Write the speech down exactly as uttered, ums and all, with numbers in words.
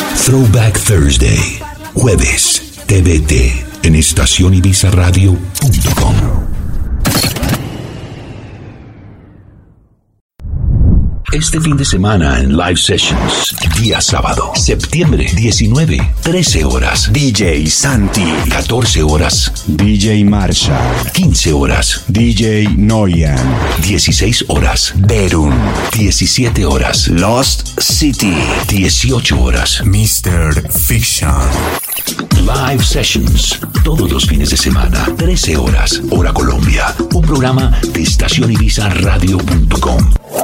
Throwback Thursday, jueves, T V T, en estación ibiza radio punto com. Este fin de semana en Live Sessions, día sábado, septiembre diecinueve, trece horas, D J Santi, catorce horas, D J Marshall, quince horas, D J Noyan, dieciséis horas, Berun, diecisiete horas, Lost City, dieciocho horas, mister Fiction. Live Sessions, todos los fines de semana, trece horas, hora Colombia, un programa de estación ibiza radio punto com.